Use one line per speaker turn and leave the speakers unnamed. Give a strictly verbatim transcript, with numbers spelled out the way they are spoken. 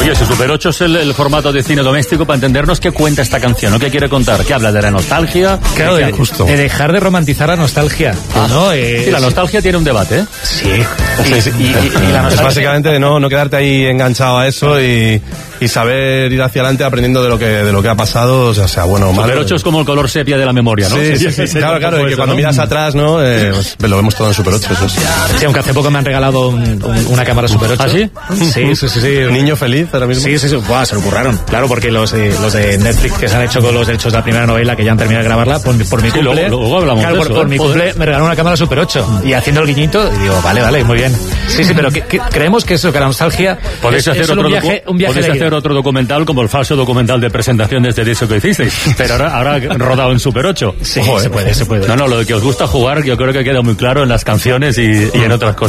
Sí, ese Super ocho es el, el formato de cine doméstico para entendernos qué cuenta esta canción, ¿no? ¿Qué quiere contar? ¿Qué habla de la nostalgia?
Claro, de, justo. de dejar de romantizar la nostalgia. Ah, ¿no? Eh,
sí, la nostalgia tiene un debate, ¿eh?
Sí.
sí, sí. Y, y, y la nostalgia... Es básicamente de no, no quedarte ahí enganchado a eso y, y saber ir hacia adelante aprendiendo de lo que, de lo que ha pasado, o sea, sea bueno o malo.
Super ocho es como el color sepia de la memoria, ¿no?
Sí, sí, sí, sí, claro, claro, y que eso, cuando ¿no? miras atrás, ¿no? Eh, pues, lo vemos todo en Super ocho, eso es.
Sí, aunque hace poco me han regalado un, un, una cámara Super ocho.
¿Ah, sí?
Sí, sí, sí. sí.
Un niño feliz ahora mismo.
Sí, sí, sí. Buah, se lo curraron. Claro, porque los, eh, los de Netflix que se han hecho con los derechos de la primera novela, que ya han terminado de grabarla, por, por mi
sí,
cumple...
Luego, luego hablamos
claro,
de
por,
eso,
por
¿eh?
mi cumple me regalaron una cámara Super ocho. Y haciendo el guiñito, digo, vale, vale, muy bien. Sí, sí, pero que, que, creemos que eso, que la nostalgia...
Podéis
es,
hacer,
es
otro,
un viaje, un viaje
podéis hacer otro documental como el falso documental de presentación de este disco que hicisteis, pero ahora, ahora rodado en Super ocho.
Sí, Ojo, se puede, se puede.
No, no, lo de que os gusta jugar yo creo que queda muy claro en las canciones y, y en otras cosas.